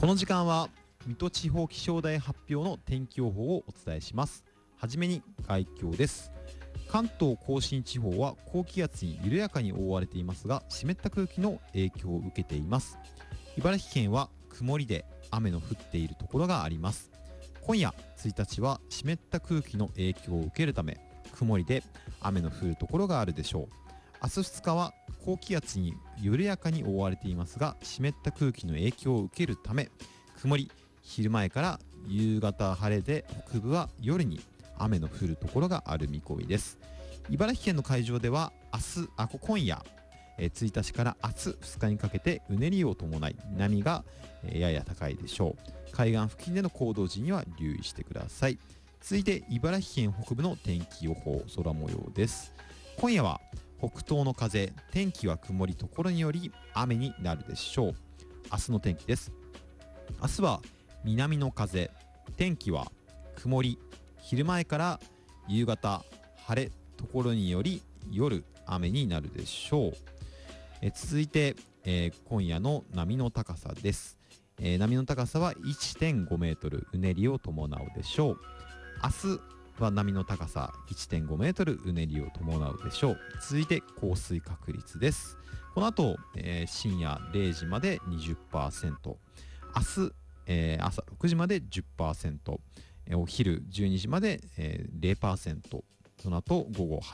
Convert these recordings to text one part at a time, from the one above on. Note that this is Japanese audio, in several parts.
この時間は水戸地方気象台発表の天気予報をお伝えします。はじめに概況です。関東甲信地方は高気圧に緩やかに覆われていますが、湿った空気の影響を受けています。茨城県は曇りで雨の降っているところがあります。今夜1日は湿った空気の影響を受けるため、曇りで雨の降るところがあるでしょう。明日2日は高気圧に緩やかに覆われていますが、湿った空気の影響を受けるため、曇り、昼前から夕方晴れで、北部は夜に雨の降るところがある見込みです。茨城県の海上では今夜1日から明日2日にかけてうねりを伴い波がやや高いでしょう。海岸付近での行動時には留意してください。続いて茨城県北部の天気予報、空模様です。今夜は北東の風、天気は曇り、ところにより雨になるでしょう。明日の天気です。明日は南の風、天気は曇り、昼前から夕方晴れ、ところにより夜雨になるでしょう。続いて、今夜の波の高さです。波の高さは 1.5 メートル、うねりを伴うでしょう。明日は波の高さ 1.5 メートル、うねりを伴うでしょう。続いて降水確率です。この後、深夜0時まで 20%、 明日、朝6時まで 10%、お昼12時まで、0%、その後午後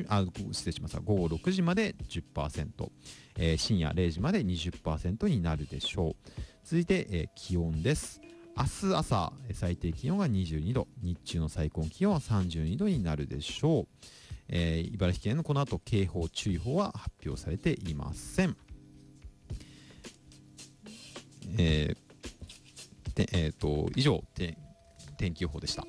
6時まで 10%、深夜0時まで 20% になるでしょう。続いて、気温です。明日朝最低気温が22度、日中の最高気温は32度になるでしょう。茨城県のこの後警報注意報は発表されていません。以上天気予報でした。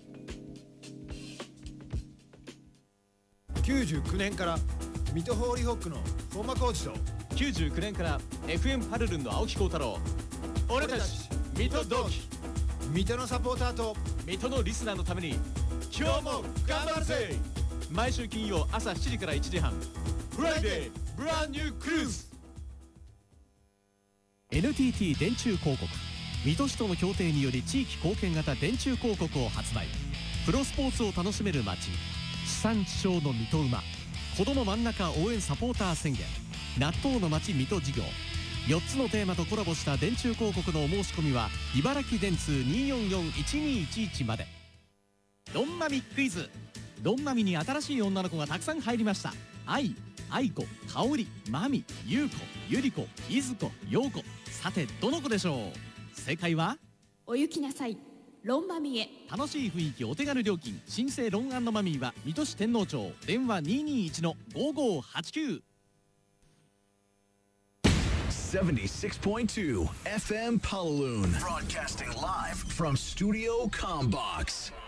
99年から水戸ホーリーホックの本間コーチと 99年から FM パルルンの青木幸太郎、俺たち水戸同期、 水戸のサポーターと水戸のリスナーのために今日も頑張るぜ。毎週金曜朝7時から1時半、フライデーブランニュークルーズ。 NTT 電柱広告、水戸市との協定により地域貢献型電柱広告を発売。プロスポーツを楽しめる街、地産地消の水戸馬、子ども真ん中応援サポーター宣言、納豆の街水戸事業、4つのテーマとコラボした電柱広告のお申し込みは茨城電通 244-1211 まで。ドンマミクイズ。ドンマミに新しい女の子がたくさん入りました。愛子、香織、マミ、優子、ゆり子、いず子、よう子。さてどの子でしょう。正解はお行きなさい、ロンマミへ。 楽しい雰囲気、お手軽料金、新生ロン&マミーは水戸市天王町、電話 221-5589。 76.2 FM Paloon, broadcasting live from Studio Combox.